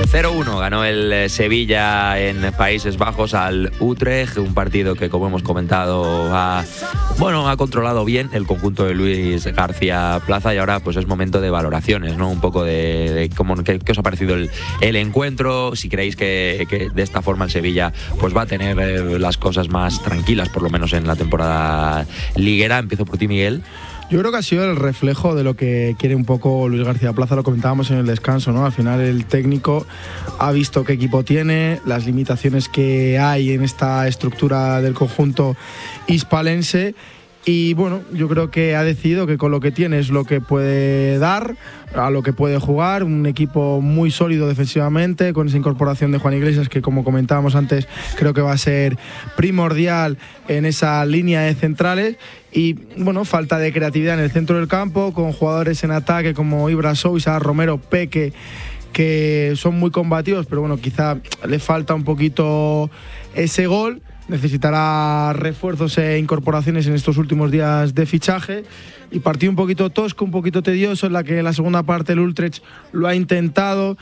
0-1 ganó el Sevilla en Países Bajos al Utrecht, un partido que, como hemos comentado, ha controlado bien el conjunto de Luis García Plaza, y ahora pues es momento de valoraciones, ¿no? Un poco de qué os ha parecido el encuentro, si creéis que de esta forma el Sevilla pues va a tener las cosas más tranquilas, por lo menos en la temporada liguera. Empiezo por ti, Miguel. Yo creo que ha sido el reflejo de lo que quiere un poco Luis García Plaza, lo comentábamos en el descanso, ¿no? Al final el técnico ha visto qué equipo tiene, las limitaciones que hay en esta estructura del conjunto hispalense, y bueno, yo creo que ha decidido que con lo que tiene es lo que puede dar, a lo que puede jugar, un equipo muy sólido defensivamente, con esa incorporación de Juan Iglesias que, como comentábamos antes, creo que va a ser primordial en esa línea de centrales. Y bueno, falta de creatividad en el centro del campo, con jugadores en ataque como Ibra Sousa, Romero, Peque, que son muy combativos, pero bueno, quizá le falta un poquito ese gol. Necesitará refuerzos e incorporaciones en estos últimos días de fichaje, y partido un poquito tosco, un poquito tedioso, en la que en la segunda parte el Utrecht lo ha intentado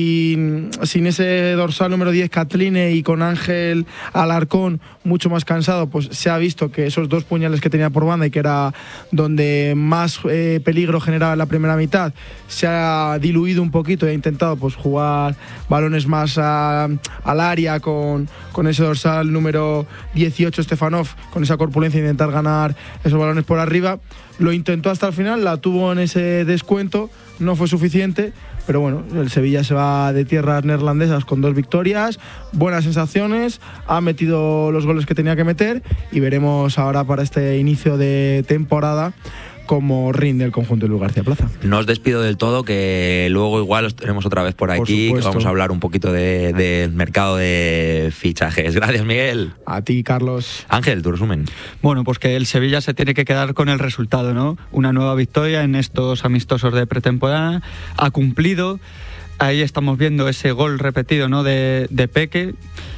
sin ese dorsal número 10 Catline, y con Ángel Alarcón mucho más cansado. Pues se ha visto que esos dos puñales que tenía por banda, y que era donde más peligro generaba en la primera mitad, se ha diluido un poquito, y ha intentado pues jugar balones más al área con ese dorsal número 18 Stefanov, con esa corpulencia, intentar ganar esos balones por arriba. Lo intentó hasta el final, la tuvo en ese descuento, no fue suficiente, pero bueno, el Sevilla se va de tierras neerlandesas con 2 victorias, buenas sensaciones, ha metido los goles que tenía que meter, y veremos ahora para este inicio de temporada cómo rinde el conjunto de Luis García Plaza. No os despido del todo, que luego igual os tenemos otra vez por aquí, que vamos a hablar un poquito del mercado de fichajes. Gracias, Miguel. A ti, Carlos. Ángel, tu resumen. Bueno, pues que el Sevilla se tiene que quedar con el resultado, ¿no? Una nueva victoria en estos amistosos de pretemporada, ha cumplido. Ahí estamos viendo ese gol repetido, ¿no?, de Peque.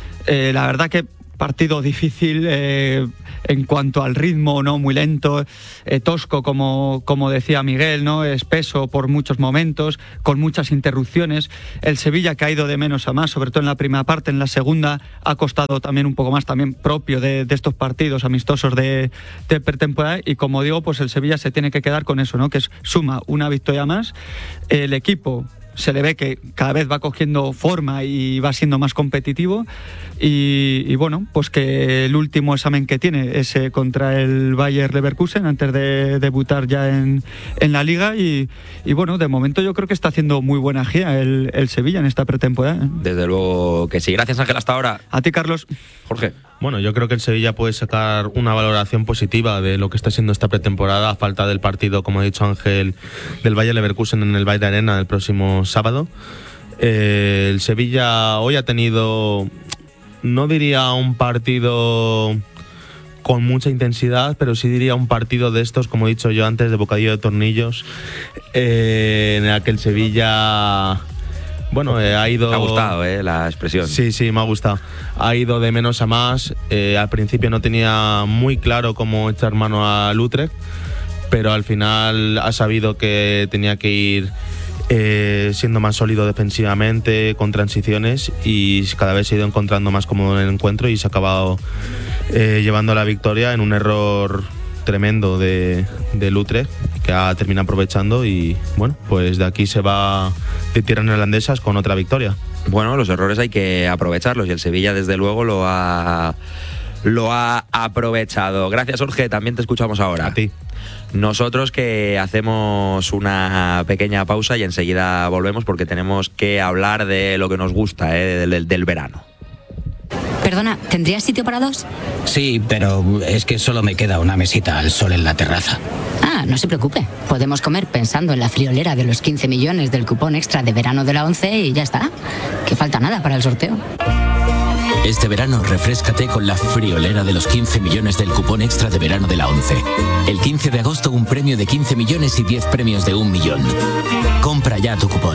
La verdad que partido difícil en cuanto al ritmo, ¿no? Muy lento, tosco, como decía Miguel, ¿no? Espeso por muchos momentos, con muchas interrupciones. El Sevilla que ha ido de menos a más, sobre todo en la primera parte. En la segunda ha costado también un poco más, también propio de estos partidos amistosos de pretemporada. Y como digo, pues el Sevilla se tiene que quedar con eso, ¿no? Que suma una victoria más. El equipo se le ve que cada vez va cogiendo forma y va siendo más competitivo, y bueno, pues que el último examen que tiene es contra el Bayer Leverkusen antes de debutar ya en la Liga, y bueno, de momento yo creo que está haciendo muy buena gira el Sevilla en esta pretemporada. Desde luego que sí. Gracias, Ángel, hasta ahora. A ti, Carlos. Jorge. Bueno, yo creo que el Sevilla puede sacar una valoración positiva de lo que está siendo esta pretemporada, a falta del partido, como ha dicho Ángel, del Bayer Leverkusen en el Bayer Arena el próximo sábado. El Sevilla hoy ha tenido, no diría un partido con mucha intensidad, pero sí diría un partido de estos, como he dicho yo antes, de bocadillo de tornillos, en el que el Sevilla... Bueno, ha ido... Me ha gustado, la expresión. Sí, me ha gustado. Ha ido de menos a más. Al principio no tenía muy claro cómo echar mano al Utrecht, pero al final ha sabido que tenía que ir siendo más sólido defensivamente, con transiciones, y cada vez se ha ido encontrando más cómodo en el encuentro, y se ha acabado llevando la victoria en un error tremendo del Utrecht, que ha terminado aprovechando, y bueno, pues de aquí se va de tierras neerlandesas con otra victoria. Bueno, los errores hay que aprovecharlos, y el Sevilla desde luego lo ha aprovechado. Gracias, Jorge, también te escuchamos ahora. A ti. Nosotros que hacemos una pequeña pausa y enseguida volvemos, porque tenemos que hablar de lo que nos gusta, del verano. Perdona, ¿tendrías sitio para 2? Sí, pero es que solo me queda una mesita al sol en la terraza. Ah, no se preocupe. Podemos comer pensando en la friolera de los 15 millones del cupón extra de verano de la 11 y ya está. Que falta nada para el sorteo. Este verano refréscate con la friolera de los 15 millones del cupón extra de verano de la 11. El 15 de agosto un premio de 15 millones y 10 premios de 1 millón. Compra ya tu cupón.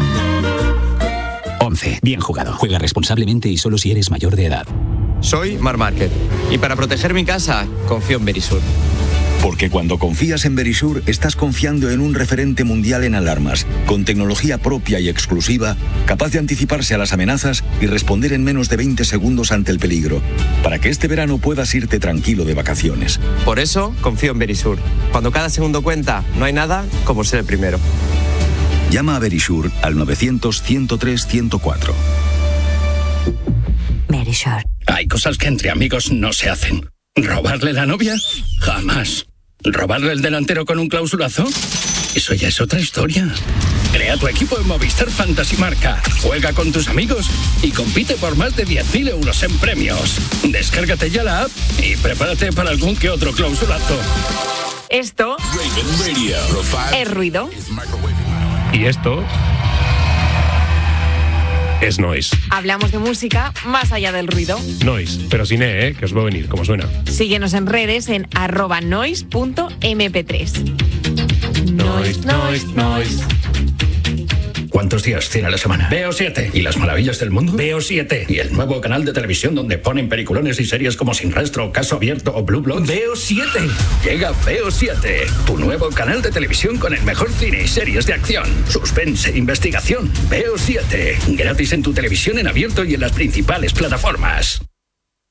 11. Bien jugado. Juega responsablemente y solo si eres mayor de edad. Soy Marc Márquez y para proteger mi casa confío en Verisur. Porque cuando confías en Verisure, estás confiando en un referente mundial en alarmas, con tecnología propia y exclusiva, capaz de anticiparse a las amenazas y responder en menos de 20 segundos ante el peligro, para que este verano puedas irte tranquilo de vacaciones. Por eso, confío en Verisure. Cuando cada segundo cuenta, no hay nada como ser el primero. Llama a Verisure al 900-103-104. Verisure. Hay cosas que entre amigos no se hacen. ¿Robarle la novia? Jamás. ¿Robarle el delantero con un clausulazo? Eso ya es otra historia. Crea tu equipo en Movistar Fantasy Marca. Juega con tus amigos y compite por más de 10.000 euros en premios. Descárgate ya la app y prepárate para algún que otro clausulazo. Esto es ruido. Y esto es noise. Hablamos de música más allá del ruido. Noise, pero sin E, que os va a venir, como suena. Síguenos en redes en @noise.mp3. Noise. ¿Cuántos días tiene la semana? Veo 7. ¿Y las maravillas del mundo? Veo 7. ¿Y el nuevo canal de televisión donde ponen peliculones y series como Sin Rastro, Caso Abierto o Blue Bloods? Veo 7. Llega Veo 7, tu nuevo canal de televisión con el mejor cine y series de acción, suspense, investigación. Veo 7, gratis en tu televisión en abierto y en las principales plataformas.